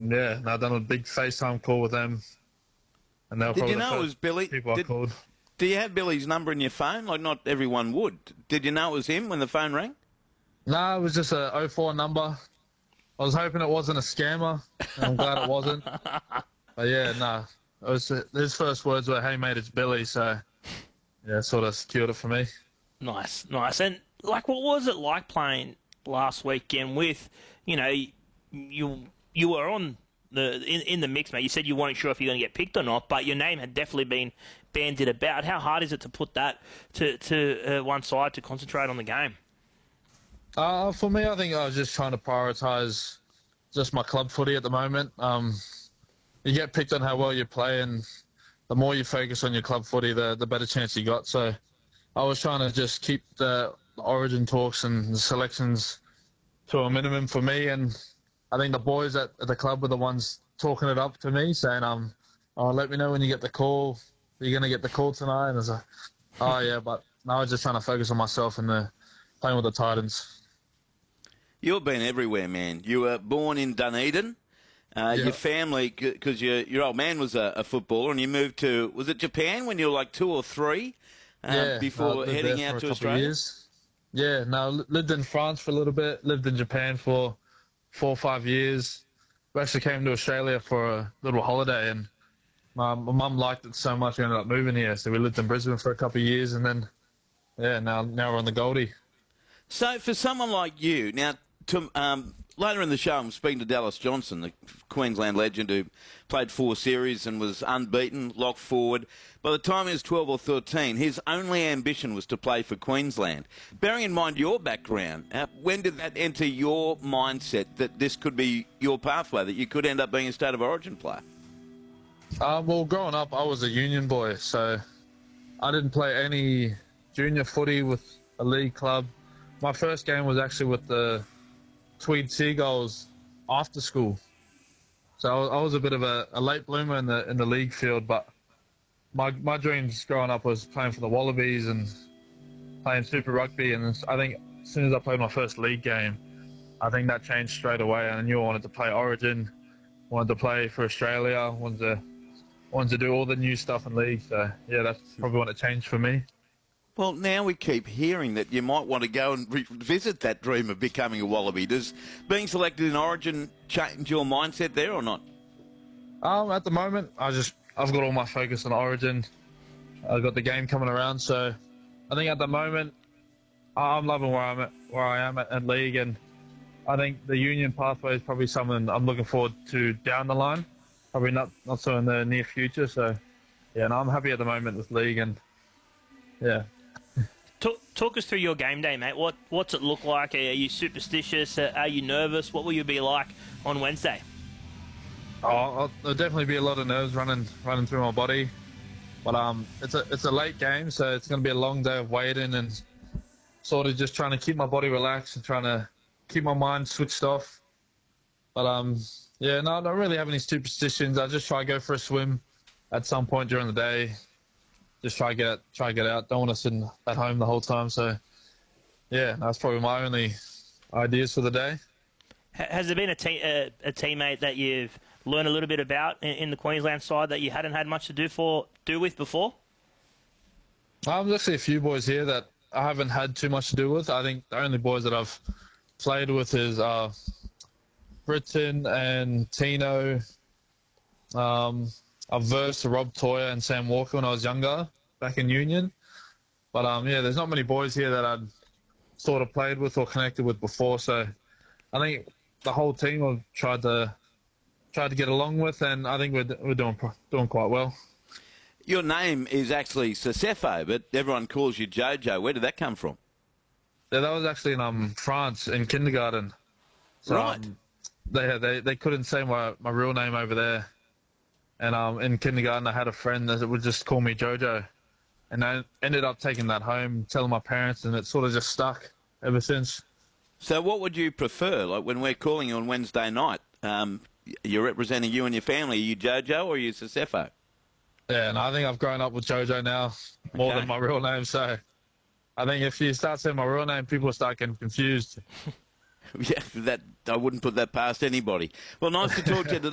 yeah, and I've done a big FaceTime call with them. And they were Did probably you the know it first was Billy? people I called. Do you have Billy's number in your phone? Like, not everyone would. Did you know it was him when the phone rang? No, it was just a oh 04 number. I was hoping it wasn't a scammer, and I'm glad it wasn't. But yeah, no. It was, his first words were, "Hey mate, it's Billy," so yeah, sort of secured it for me. Nice. And like, what was it like playing last weekend with, you were on in the mix, mate. You said you weren't sure if you're going to get picked or not, but your name had definitely been bandied about. How hard is it to put that to one side to concentrate on the game? For me, I think I was just trying to prioritise just my club footy at the moment. You get picked on how well you play, and the more you focus on your club footy, the better chance you got. So I was trying to just keep the origin talks and the selections to a minimum for me, and I think the boys at the club were the ones talking it up to me, saying, "Oh, let me know when you get the call. You're going to get the call tonight." And I was like, "Oh, yeah," but I was just trying to focus on myself and playing with the Titans. You've been everywhere, man. You were born in Dunedin. Your family, because your old man was a footballer, and you moved to, was it Japan when you were like 2 or 3 before heading out to Australia? Years. Yeah, no, lived in France for a little bit, lived in Japan for 4 or 5 years. We actually came to Australia for a little holiday, and my mum liked it so much we ended up moving here. So we lived in Brisbane for a couple of years, and then, yeah, now we're on the Goldie. So for someone like you, now, later in the show, I'm speaking to Dallas Johnson, the Queensland legend who played 4 series and was unbeaten, lock forward. By the time he was 12 or 13, his only ambition was to play for Queensland. Bearing in mind your background, when did that enter your mindset that this could be your pathway, that you could end up being a State of Origin player? Well, growing up, I was a union boy, so I didn't play any junior footy with a league club. My first game was actually with the Tweed Seagulls after school. So I was a bit of a late bloomer in the league field, but my dreams growing up was playing for the Wallabies and playing Super Rugby. And I think as soon as I played my first league game, I think that changed straight away. And I knew I wanted to play Origin, wanted to play for Australia, wanted to do all the new stuff in league. So yeah, that's probably when it changed for me. Well, now we keep hearing that you might want to go and revisit that dream of becoming a Wallaby. Does being selected in Origin change your mindset there or not? At the moment, I've got all my focus on Origin. I've got the game coming around, so I think at the moment I'm loving where I am at league, and I think the union pathway is probably something I'm looking forward to down the line. Probably not so in the near future. So yeah, and I'm happy at the moment with league, and yeah. Talk us through your game day, mate. What's it look like? Are you superstitious? Are you nervous? What will you be like on Wednesday? There'll definitely be a lot of nerves running through my body, but it's a late game, so it's going to be a long day of waiting and sort of just trying to keep my body relaxed and trying to keep my mind switched off. But yeah, no, I don't really have any superstitions. I just try to go for a swim at some point during the day. Just try to get out. Don't want to sit at home the whole time. So, yeah, that's probably my only ideas for the day. Has there been a teammate that you've learned a little bit about in the Queensland side that you hadn't had much to do with before? There's actually a few boys here that I haven't had too much to do with. I think the only boys that I've played with is Britton and Tino. I've versed Rob Toyer and Sam Walker when I was younger, back in Union. But yeah, there's not many boys here that I'd sort of played with or connected with before. So I think the whole team I've tried to get along with, and I think we're doing quite well. Your name is actually Sesefo, but everyone calls you Jojo. Where did that come from? Yeah, that was actually in France in kindergarten. So, right. They couldn't say my real name over there. And in kindergarten, I had a friend that would just call me Jojo. And I ended up taking that home, telling my parents, and it sort of just stuck ever since. So what would you prefer? Like when we're calling you on Wednesday night, you're representing you and your family. Are you Jojo or are you Sesefo? Yeah, and I think I've grown up with Jojo now more than my real name. So I think if you start saying my real name, people start getting confused. Yeah, I wouldn't put that past anybody. Well, nice to talk to you today.